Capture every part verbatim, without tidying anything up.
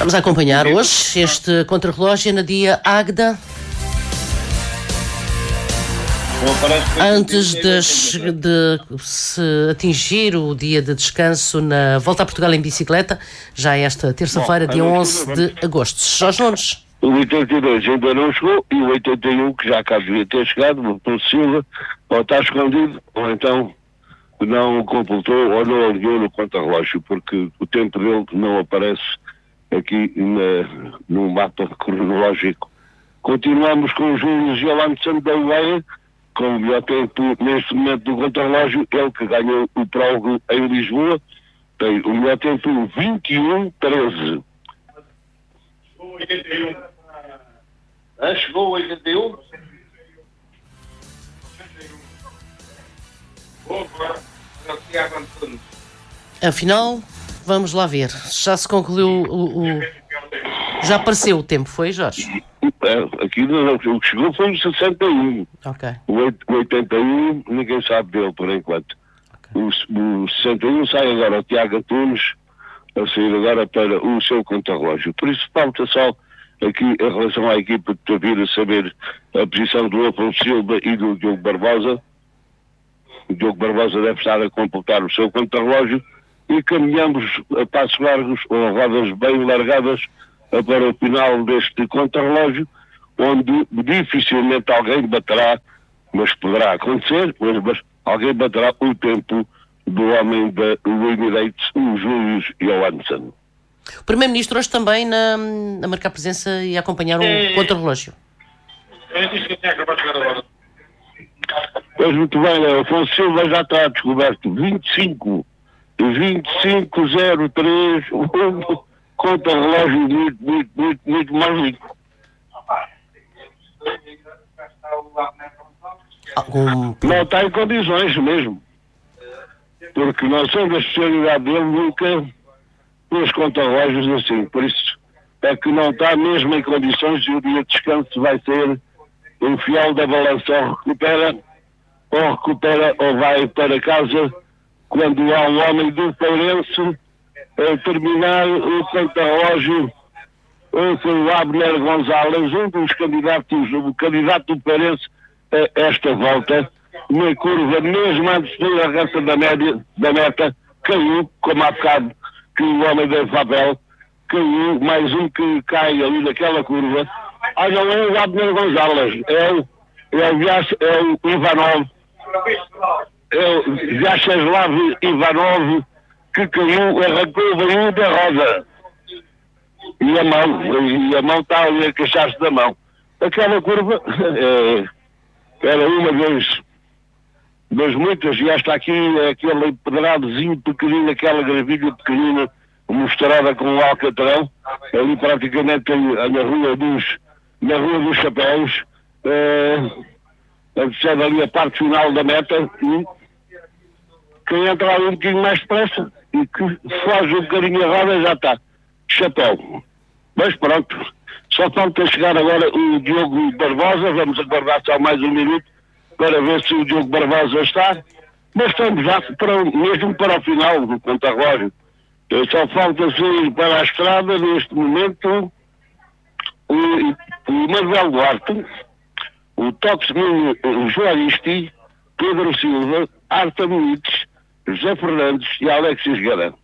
Vamos acompanhar hoje este contrarrelógio na dia Águeda. Antes das, de se atingir o dia de descanso na volta a Portugal em bicicleta, já esta terça-feira, dia onze de agosto. Jorge Nunes. O oitenta e dois ainda não chegou e o oitenta e um, que já cá devia ter chegado, o Paulo Silva, ou está escondido, ou então não completou ou não alinhou no contrarrelógio, porque o tempo dele não aparece aqui na, no mapa cronológico. Continuamos com o Júlio Giovanni da Ueia, com o melhor tempo neste momento do contrarrelógio, ele que ganhou o prólogo em Lisboa, tem o melhor tempo vinte e um treze. oitenta e um. Ah, chegou oitenta e um? Afinal, vamos lá ver. Já se concluiu o... o... Já apareceu o tempo, foi, Jorge? É, aqui não, o que chegou foi o sessenta e um. Ok. O oitenta e um, ninguém sabe dele por enquanto. Okay. O, o sessenta e um sai agora o Tiago Antunes a sair agora para o seu contrarrelógio. Por isso falta só aqui em relação à equipa de Tavira saber a posição do Afonso Silva e do Diogo Barbosa. O Diogo Barbosa deve estar a completar o seu contrarrelógio e caminhamos a passos largos ou a rodas bem largadas para o final deste contrarrelógio, onde dificilmente alguém baterá, mas poderá acontecer, mas, mas alguém baterá o tempo do homem da Emirates, o Júlio Johansson. O Primeiro-Ministro hoje também na, a marcar presença e a acompanhar um é, contrarrelógio. Eu disse que eu tinha acabado de chegar agora. Pois muito bem, Afonso Silva já está descoberto. vinte e cinco, vinte e cinco, zero três, um contrarrelógio muito, muito, muito, muito mais rico. Algum... Não está em condições mesmo. Porque nós somos a especialidade dele, nunca os contrarrelógios assim. Por isso é que não está mesmo em condições e o dia de descanso vai ser o fiel da balança. Ou recupera, ou recupera, ou vai para casa quando há um homem do Feirense a terminar o contrarrelógio com o Abner Gonzalez, um dos candidatos, o candidato do Feirense a esta volta, na curva, mesmo antes da reta da, média, da meta, caiu, como há bocado, que o homem da Fabel, caiu, mais um que cai ali naquela curva. Ah, não é o Abner Gonzalez, é o, é o, é o Ivanov, é o Vyacheslav Ivanov, que caiu, arrancou o banho da roda. E a mão, e a mão está ali a queixar-se da mão. Aquela curva é, era uma das, das muitas, e esta aqui é aquele empedradozinho pequenino, aquela gravilha pequenina, mostrada com o Alcatrão, ali praticamente na rua dos, na rua dos Chapéus, é, antecede ali a parte final da meta, e quem entra ali um bocadinho mais depressa e que faz um bocadinho a roda já está. Chapéu. Mas pronto, só falta chegar agora o Diogo Barbosa, vamos aguardar só mais um minuto para ver se o Diogo Barbosa está, mas estamos já para, mesmo para o final do contrarrelógio. Só falta sair para a estrada neste momento o, o Manuel Duarte, o Toxminho Joaristi, Pedro Silva, Arta Muniz, José Fernandes e Alexis Guerra.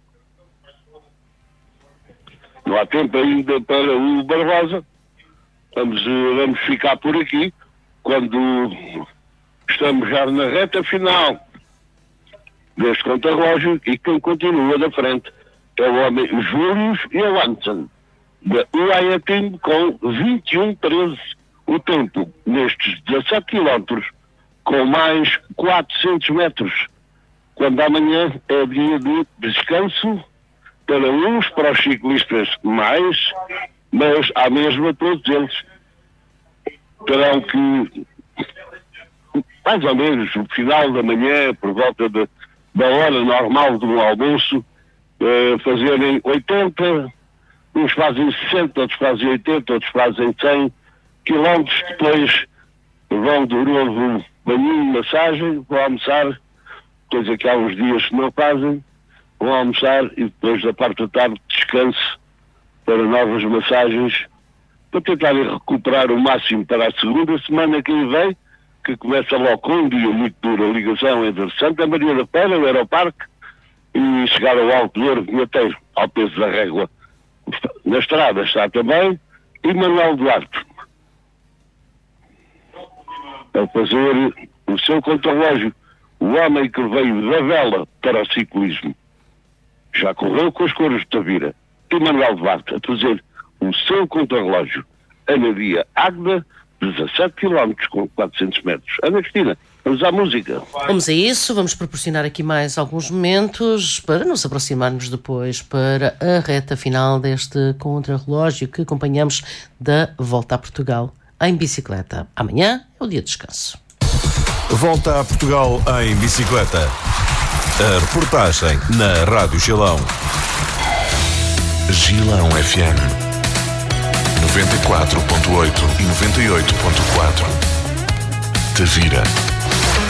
Não há tempo ainda para o Barbosa. Vamos, vamos ficar por aqui quando estamos já na reta final deste contrarrelógio e quem continua da frente é o homem Júlio Johansson da U A E Team com vinte e um treze o tempo nestes dezassete quilómetros com mais quatrocentos metros, quando amanhã é dia de descanso para uns, para os ciclistas mais, mas à mesma todos eles terão que, mais ou menos, no final da manhã, por volta de, da hora normal do almoço, eh, fazerem oitenta, uns fazem sessenta, outros fazem oitenta, outros fazem cem quilómetros, depois vão de novo banho, massagem, vão almoçar, coisa que há uns dias que não fazem, vão almoçar e depois da parte da tarde descanso para novas massagens, para tentarem recuperar o máximo para a segunda semana que aí vem, que começa logo com um dia muito duro, a ligação entre Santa Maria da Feira, o Aeroparque, e chegar ao Alto Douro, Vinheteiro, ao peso da régua. Na estrada está também e Manuel Duarte, a fazer o seu contrarrelógio, o homem que veio da vela para o ciclismo. Já correu com as cores de Tavira. E Manuel Duarte a fazer o seu contrarrelógio. Ana Dia Águeda, dezassete quilómetros com quatrocentos metros. Ana Cristina, vamos à música. Vamos a isso, vamos proporcionar aqui mais alguns momentos para nos aproximarmos depois para a reta final deste contrarrelógio que acompanhamos da Volta a Portugal em bicicleta. Amanhã é o dia de descanso. Volta a Portugal em bicicleta. A reportagem na Rádio Gilão. Gilão F M noventa e quatro ponto oito e noventa e oito ponto quatro. Tavira.